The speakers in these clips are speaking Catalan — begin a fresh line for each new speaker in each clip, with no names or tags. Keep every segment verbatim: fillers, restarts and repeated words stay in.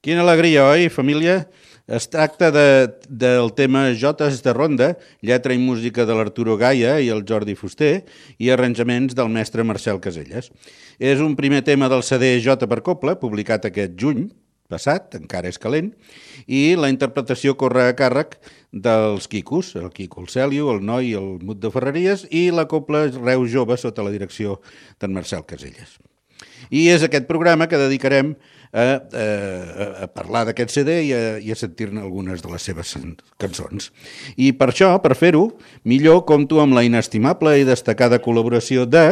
Quina alegria, oi, família? Es tracta de, del tema Jotes de Ronda, lletra i música de l'Arturo Gaia i el Jordi Fuster i arranjaments del mestre Marcel Caselles. És un primer tema del C D Jota per Cobla, publicat aquest juny passat, encara és calent, i la interpretació corre a càrrec dels Quicos, el Quico el Cèlio, el Noi, el Mut de Ferreries i la Cobla Reus Jove sota la direcció d'en Marcel Caselles. I és aquest programa que dedicarem a, a, a parlar d'aquest C D i a, i a sentir-ne algunes de les seves cançons. I per això, per fer-ho, millor compto amb la inestimable i destacada col·laboració de,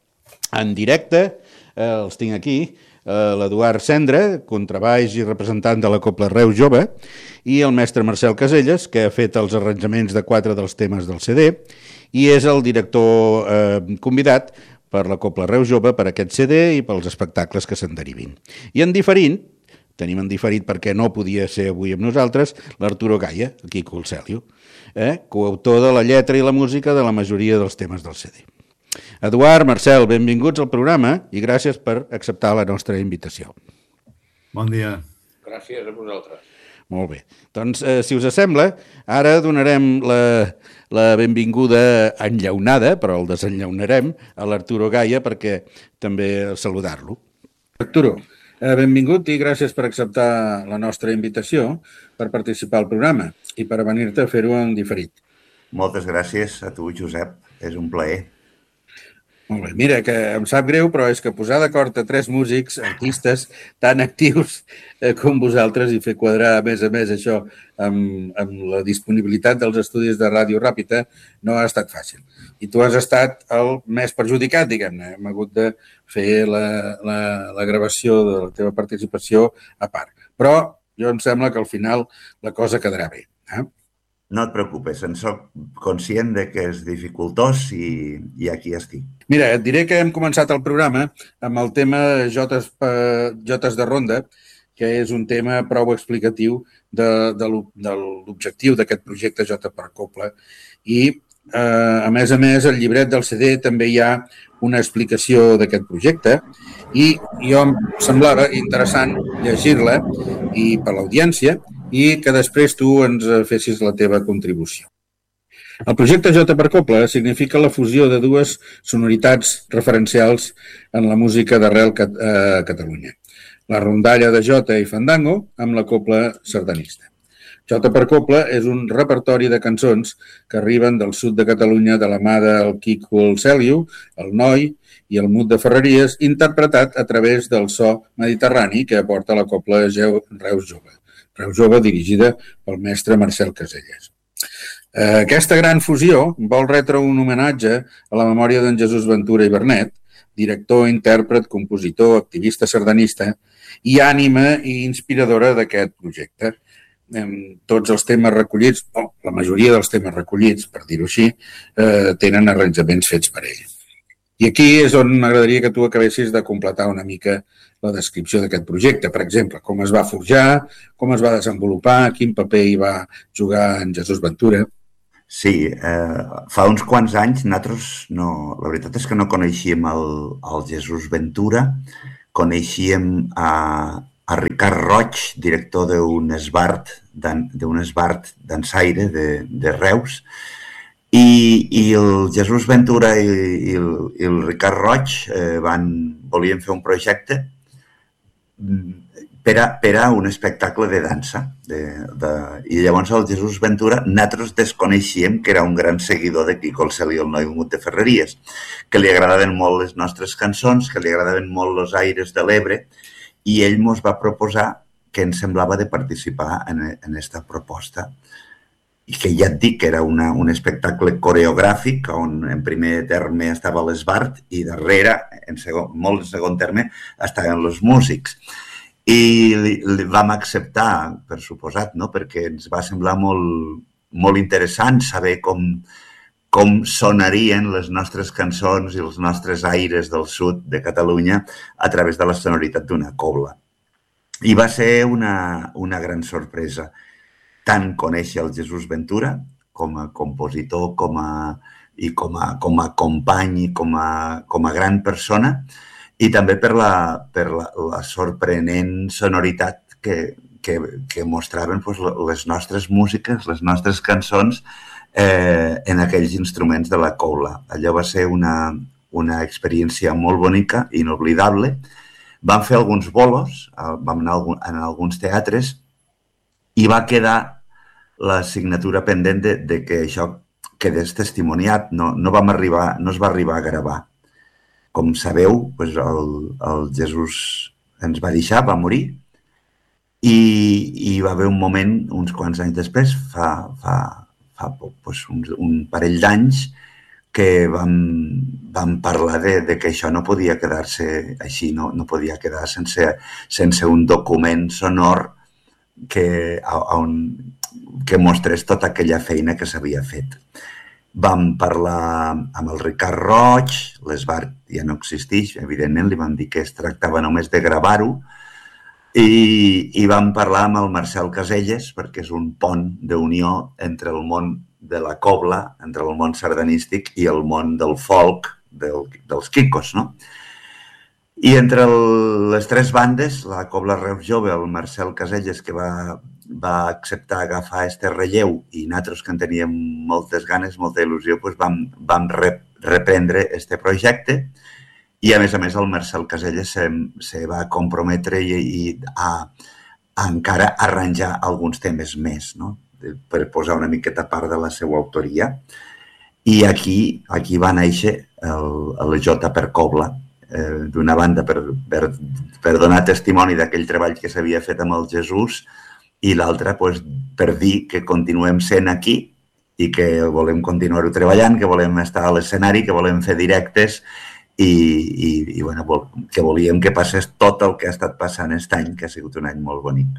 en directe, eh, els tinc aquí, eh, l'Eduard Cendra, contrabaix i representant de la Cobla Reus Jove, i el mestre Marcel Caselles, que ha fet els arranjaments de quatre dels temes del C D, i és el director eh, convidat per la Cobla Reus Jove, per aquest C D i pels espectacles que se'n derivin. I en diferint, tenim en diferit perquè no podia ser avui amb nosaltres, l'Arturo Gaia, el Quico el Cèlio, eh? coautor de la lletra i la música de la majoria dels temes del C D. Eduard, Marcel, benvinguts al programa i gràcies per acceptar la nostra invitació.
Bon dia.
Gràcies a vosaltres.
Molt bé. Doncs, eh, si us sembla, ara donarem la, la benvinguda enllaunada, però el desenllaunarem, a l'Arturo Gaia perquè també saludar-lo. Arturo, eh, benvingut i gràcies per acceptar la nostra invitació per participar al programa i per venir-te a fer-ho en diferit.
Moltes gràcies a tu, Josep. És un plaer.
Molt bé. Mira, que em sap greu, però és que posar d'acord a tres músics, artistes, tan actius eh, com vosaltres i fer quadrar, a més a més, això amb, amb la disponibilitat dels estudis de Ràdio Ràpita no ha estat fàcil. I tu has estat el més perjudicat, diguem-ne. Hem hagut de fer la, la, la gravació de la teva participació a part. Però jo em sembla que al final la cosa quedarà bé. Eh?
No et preocupes, en soc conscient de que és dificultós i, i aquí estic.
Mira, et diré que hem començat el programa amb el tema Jotes, Jotes de Ronda, que és un tema prou explicatiu de, de l'objectiu d'aquest projecte Jota per Cobla. I, eh, a més a més, al llibret del C D també hi ha una explicació d'aquest projecte i jo em semblava interessant llegir-la i per l'audiència i que després tu ens fessis la teva contribució. El projecte Jota per Cobla significa la fusió de dues sonoritats referencials en la música d'arrel a Catalunya. La rondalla de Jota i Fandango amb la cobla sardanista. Jota per Cobla és un repertori de cançons que arriben del sud de Catalunya de la mà del Quico el Cèlio, el Noi i el Mut de Ferreries, interpretat a través del so mediterrani que aporta la Cobla Reus Jove. Reus Jove dirigida pel mestre Marcel Caselles. Aquesta gran fusió vol retre un homenatge a la memòria d'en Jesús Ventura i Bernet, director, intèrpret, compositor, activista sardanista i ànima i inspiradora d'aquest projecte. Tots els temes recollits, o la majoria dels temes recollits, per dir-ho així, tenen arranjaments fets per ell. I aquí és on m'agradaria que tu acabessis de completar una mica la descripció d'aquest projecte. Per exemple, com es va forjar, com es va desenvolupar, quin paper hi va jugar en Jesús Ventura.
Sí, eh, fa uns quants anys nosaltres, no, la veritat és que no coneixíem el, el Jesús Ventura, coneixíem a, a Ricard Roig, director d'un esbart, d'un esbart dansaire de, de Reus, i, i el Jesús Ventura i, i, el, i el Ricard Roig eh, van, volien fer un projecte per a, per a un espectacle de dansa. De, de, I llavors el Jesús Ventura, nosaltres desconeixíem que era un gran seguidor de Quico el Cèlio i el Noi Mut de Ferreries, que li agradaven molt les nostres cançons, que li agradaven molt els aires de l'Ebre, i ell ens va proposar que ens semblava de participar en aquesta proposta. I que ja et dic que era una, un espectacle coreogràfic on en primer terme estava l'esbart i darrere, en segon, molt en segon terme, estaven els músics. I li, li vam acceptar, per suposat, no? Perquè ens va semblar molt, molt interessant saber com, com sonarien les nostres cançons i els nostres aires del sud de Catalunya a través de la sonoritat d'una cobla. I va ser una, una gran sorpresa. Tant conèixer el Jesús Ventura com a compositor, com a, i com a, com a company i com a, com a gran persona, i també per la, per la, la sorprenent sonoritat que, que, que mostraven pues, les nostres músiques, les nostres cançons eh, en aquells instruments de la coula. Allò va ser una, una experiència molt bonica, inoblidable. Vam fer alguns bolos, vam anar en alguns teatres i va quedar la signatura pendent de, de que això quedés testimoniat. No, no, vam arribar, no es va arribar a gravar. Com sabeu, doncs el, el Jesús ens va deixar, va morir, i, i va haver un moment, uns quants anys després, fa, fa, fa doncs un, un parell d'anys, que vam, vam parlar de, de que això no podia quedar-se així, no, no podia quedar sense, sense un document sonor que, on, que mostrés tota aquella feina que s'havia fet. Vam parlar amb el Ricard Roig, l'Esbart ja no existeix, evidentment, li vam dir que es tractava només de gravar-ho, i, i vam parlar amb el Marcel Caselles, perquè és un pont d'unió entre el món de la cobla, entre el món sardanístic i el món del folk, del, dels quicos, no? I entre el, les tres bandes, la Cobla Reus Jove, el Marcel Caselles, que va, va acceptar agafar este relleu, i nosaltres, que en teníem moltes ganes, molta il·lusió, doncs vam, vam rep, reprendre este projecte, i a més a més el Marcel Caselles se, se va comprometre i, i a, a encara arranjar alguns temes més, no? Per posar una miqueta part de la seva autoria. I aquí, aquí va néixer el, el J per Cobla, eh, d'una banda per, per, per donar testimoni d'aquell treball que s'havia fet amb el Jesús, i l'altra pues, per dir que continuem sent aquí i que volem continuar-ho treballant, que volem estar a l'escenari, que volem fer directes i, i, i bueno, que volíem que passés tot el que ha estat passant aquest any, que ha sigut un any molt bonic.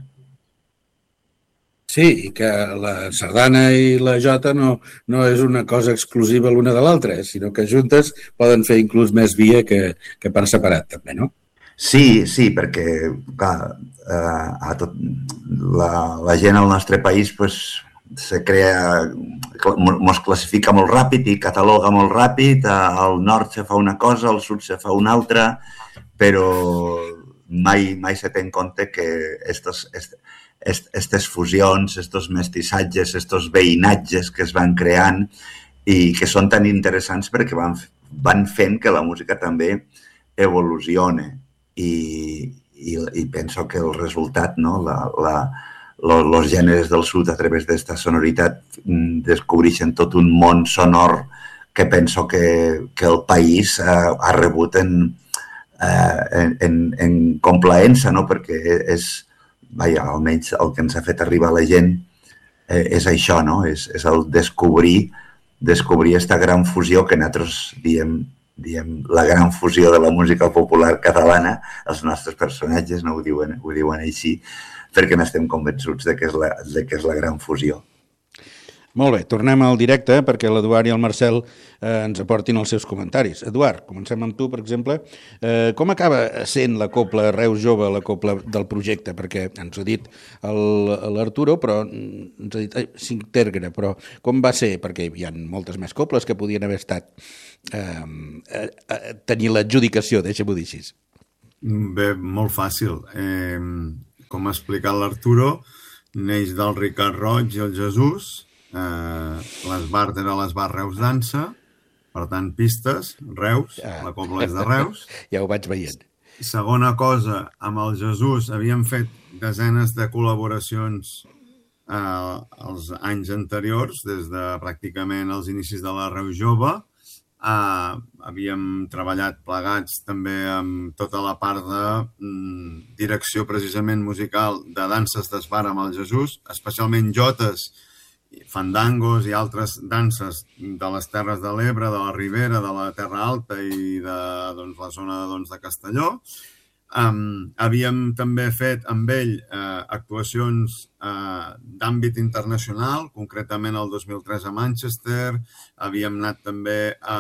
Sí, i que la sardana i la jota no, no és una cosa exclusiva l'una de l'altra, sinó que juntes poden fer inclús més via que, que per separat, també, no?
Sí, sí, perquè clar, eh, a tot, la, la gent al nostre país pues, se crea, mos classifica molt ràpid i cataloga molt ràpid, al nord se fa una cosa, al sud se fa una altra, però mai, mai se té en compte que estos, est, aquestes fusions, aquests mestissatges, aquests veïnatges que es van creant i que són tan interessants perquè van, van fent que la música també evolucione i, i, i penso que el resultat, no? la, la, los gèneres del sud a través d'esta sonoritat descobreixen tot un món sonor que penso que, que el país ha, ha rebut en, en, en, en complaença, no? Perquè és vaja, almenys el que ens ha fet arribar a la gent eh, és això, no? És, és el descobrir descobrir aquesta gran fusió que nosaltres diem, diem la gran fusió de la música popular catalana. Els nostres personatges no ho diuen, ho diuen així, perquè n'estem convençuts de que és la, de que és la gran fusió.
Molt bé, tornem al directe perquè l'Eduard i el Marcel eh, ens aportin els seus comentaris. Eduard, comencem amb tu, per exemple. Eh, com acaba sent la Cobla Reus Jove, la Cobla del projecte? Perquè ens ho ha dit l'Arturo, però ens ha dit eh, s'integra, però com va ser? Perquè hi ha moltes més cobles que podien haver estat eh, eh, tenir l'adjudicació, deixa-m'ho dir així.
Bé, molt fàcil. Eh, com ha explicat l'Arturo, neix del Ricard Roig i el Jesús. Uh, l'Esbart era l'Esbart Reus Dansa, per tant, pistes, Reus, ah. La Cobla és de Reus.
Ja ho vaig veient.
Segona cosa, amb el Jesús havíem fet desenes de col·laboracions uh, els anys anteriors, des de pràcticament els inicis de la Reus Jove. Uh, havíem treballat plegats també amb tota la part de um, direcció precisament musical de danses d'Esbart amb el Jesús, especialment jotes, fandangos i altres danses de les Terres de l'Ebre, de la Ribera, de la Terra Alta i de doncs, la zona doncs, de Castelló. Um, havíem també fet amb ell uh, actuacions uh, d'àmbit internacional, concretament el dos mil tres a Manchester, havíem anat també a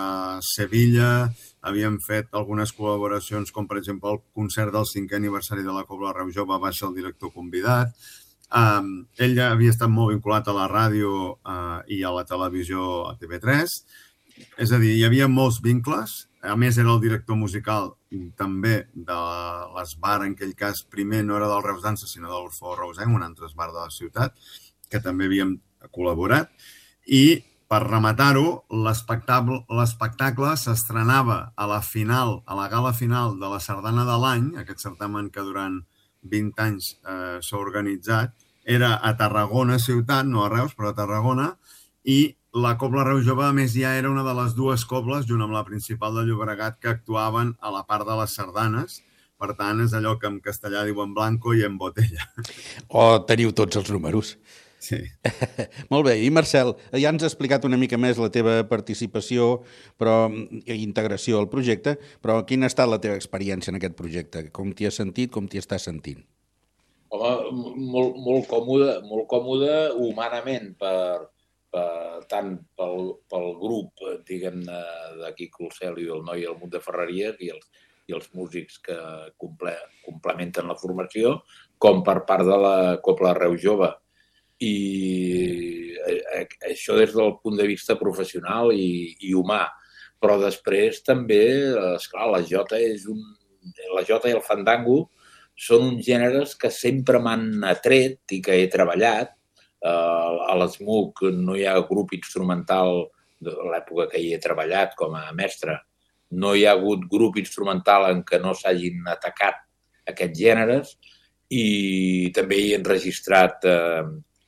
Sevilla, havíem fet algunes col·laboracions com per exemple el concert del cinquè aniversari de la Cobla Reus Jove, va ser el director convidat. Um, ell ja havia estat molt vinculat a la ràdio uh, i a la televisió a T V tres, és a dir, hi havia molts vincles, a més era el director musical també de l'Esbar, en aquell cas primer no era del Reus Dansa, sinó de l'Orfeó Reusenc, un altre esbar de la ciutat, que també havíem col·laborat, i per rematar-ho, l'espectacle s'estrenava a la final, a la gala final de la Sardana de l'any, aquest certamen que durant vint anys eh, s'ha organitzat, era a Tarragona ciutat, no a Reus, però a Tarragona, i la Cobla Reus Jove, a més, ja era una de les dues cobles, junt amb la principal de Llobregat, que actuaven a la part de les sardanes. Per tant, és allò que en castellà diuen blanco i en botella.
O teniu tots els números.
Sí.
Molt bé. I Marcel, ja ens has explicat una mica més la teva participació però, i integració al projecte, però quina ha estat la teva experiència en aquest projecte? Com t'hi has sentit, com t'hi estàs sentint?
Home, molt, molt còmode, molt còmode humanament, per, per, tant pel, pel grup, diguem-ne, d'aquí Colcel i del Noi i el Munt de Ferreries i els, i els músics que comple, complementen la formació, com per part de la Cobla Reus Jove. I això des del punt de vista professional i, i humà. Però després també, esclar, la jota és un... La jota i el fandango són uns gèneres que sempre m'han atret i que he treballat. A l'ESMUC no hi ha grup instrumental de l'època que hi he treballat com a mestre. No hi ha hagut grup instrumental en què no s'hagin atacat aquests gèneres i també hi he enregistrat eh,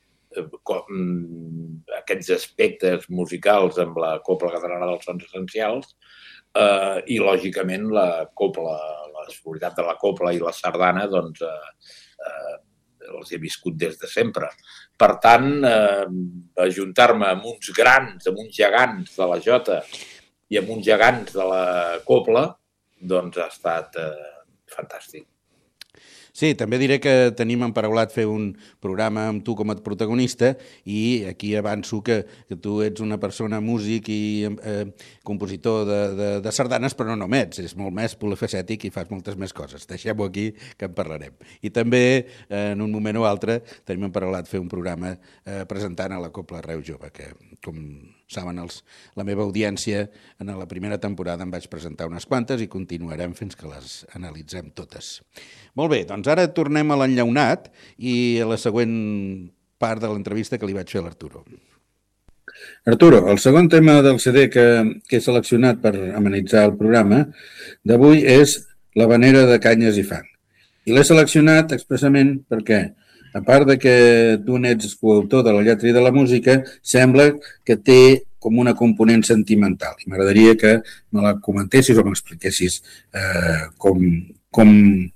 aquests aspectes musicals amb la Cobla Catalana dels Sons Essencials eh, i, lògicament, la cobla, la sonoritat de la cobla i la sardana, doncs, eh, eh, els he viscut des de sempre. Per tant, eh, ajuntar-me amb uns grans, amb uns gegants de la jota i amb uns gegants de la cobla, doncs ha estat eh, fantàstic.
Sí, també diré que tenim emparaulat fer un programa amb tu com a protagonista i aquí avanço que, que tu ets una persona músic i eh, compositor de, de, de sardanes, però no només, és molt més polifacètic i fas moltes més coses. Deixem-ho aquí, que en parlarem. I també, eh, en un moment o altre, tenim emparaulat fer un programa eh, presentant a la Cobla Reus Jove, que, com saben els, la meva audiència, en la primera temporada em vaig presentar unes quantes i continuarem fins que les analitzem totes. Molt bé, doncs ara tornem a l'enllaunat i a la següent part de l'entrevista que li vaig fer a l'Arturo.
Arturo, el segon tema del C D que, que he seleccionat per amenitzar el programa d'avui és l'havanera de canyes i fang. I l'he seleccionat expressament perquè, a part de que tu n'ets coautor de la lletra i de la música, sembla que té com una component sentimental. I m'agradaria que me la comentessis o m'expliquessis eh, com, com,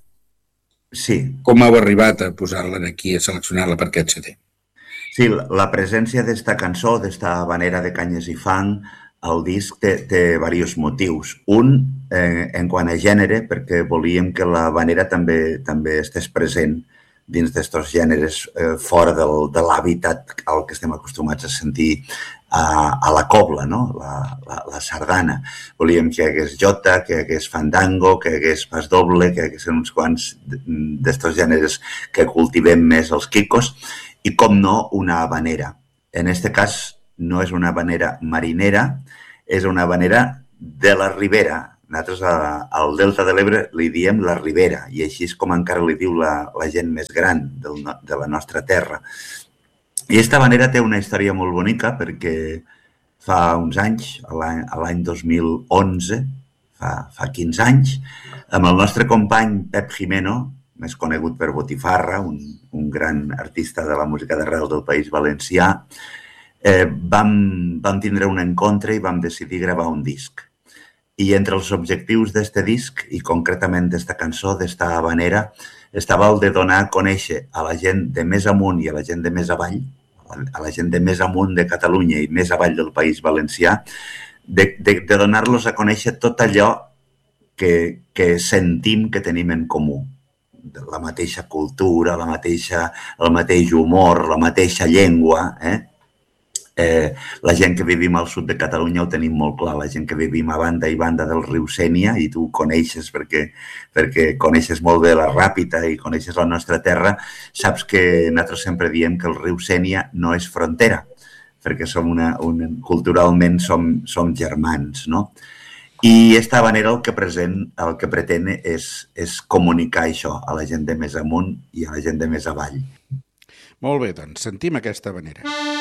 sí.
com heu arribat a posar-la aquí, a seleccionar-la per aquest C D.
Sí, la presència d'esta cançó, d'esta havanera de canyes i fang, al disc té, té diversos motius. Un, eh, en quant a gènere, perquè volíem que la havanera també, també estés present dins d'estos gèneres eh, fora del, de l'hàbitat al que estem acostumats a sentir a, a la cobla, no? la, la, la sardana. Volíem que hi hagués jota, que hi hagués fandango, que hi hagués pas doble, que hi hagués uns quants d'estos gèneres que cultivem més els quicos i, com no, una havanera. En este cas no és una havanera marinera, és una havanera de la Ribera. Nosaltres al Delta de l'Ebre li diem la Ribera i així és com encara li diu la, la gent més gran del, de la nostra terra. I aquesta havanera té una història molt bonica perquè fa uns anys, a l'any dos mil onze, fa, fa quinze anys, amb el nostre company Pep Jimeno, més conegut per Botifarra, un, un gran artista de la música d'arrel del País Valencià, eh, vam, vam tindre un encontre i vam decidir gravar un disc. I entre els objectius d'este disc, i concretament d'esta cançó, d'esta havanera, estava el de donar a conèixer a la gent de més amunt i a la gent de més avall, a la gent de més amunt de Catalunya i més avall del País Valencià, de, de, de donar-los a conèixer tot allò que, que sentim que tenim en comú. La mateixa cultura, la mateixa, el mateix humor, la mateixa llengua, eh? Eh, la gent que vivim al sud de Catalunya ho tenim molt clar, la gent que vivim a banda i banda del riu Sénia, i tu coneixes perquè, perquè coneixes molt bé la Ràpita i coneixes la nostra terra, saps que nosaltres sempre diem que el riu Sénia no és frontera, perquè som una, una, culturalment som, som germans, no? I esta habanera el que, present, el que pretén és, és comunicar això a la gent de més amunt i a la gent de més avall.
Molt bé, doncs sentim aquesta habanera.